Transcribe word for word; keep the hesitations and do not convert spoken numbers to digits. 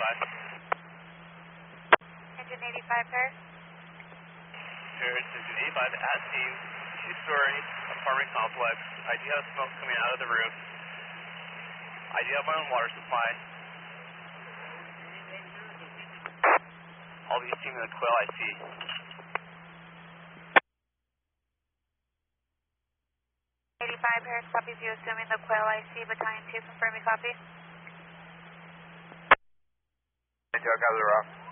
eighty-five. Engine eighty-five, Paris. Paris, engine eighty-five at scene, two-story apartment complex. I do have smoke coming out of the roof. I do have my own water supply. I'll be seeing the Quail I C. eighty-five, Paris, copies you, assuming the Quail I C, Battalion two, confirming copy. I do, I got the rock.